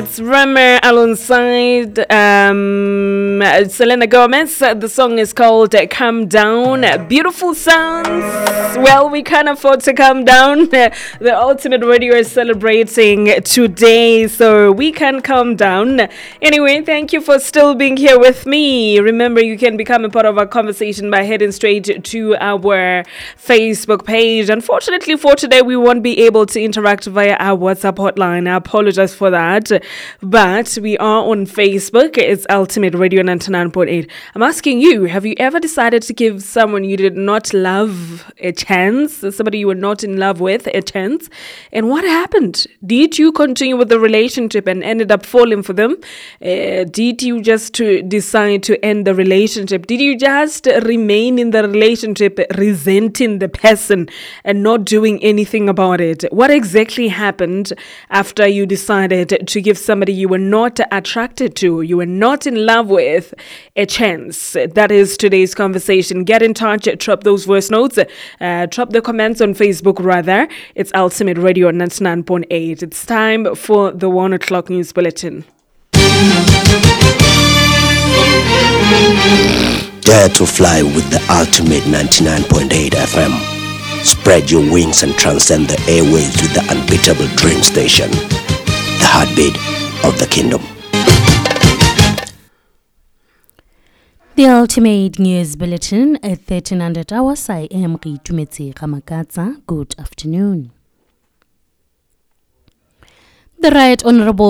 It's Remy alongside Selena Gomez. The song is called Calm Down. Beautiful sounds. Well, we can't afford to calm down. The Ultimate Radio is celebrating today, so we can calm down. Anyway, thank you for still being here with me. Remember, you can become a part of our conversation by heading straight to our Facebook page. Unfortunately, for today, we won't be able to interact via our WhatsApp hotline. I apologize for that. But we are on Facebook. It's Ultimate Radio 99.8. I'm asking you, have you ever decided to give someone you did not love a chance? Somebody you were not in love with a chance? And what happened? Did you continue with the relationship and ended up falling for them? Did you just decide to end the relationship? Did you just remain in the relationship resenting the person and not doing anything about it? What exactly happened after you decided to give somebody you were not attracted to, you were not in love with, a chance? That is today's conversation. Get in touch, drop those voice notes, drop the comments on Facebook rather. It's Ultimate Radio 99.8. It's time for the 1 o'clock news bulletin. Dare to fly with the Ultimate 99.8 FM. Spread your wings and transcend the airwaves with the unbeatable Dream Station. The heartbeat of the kingdom. The Ultimate News Bulletin at 1300 hours. I am Ritumetse Ramakatsa. Good afternoon. The Right Honorable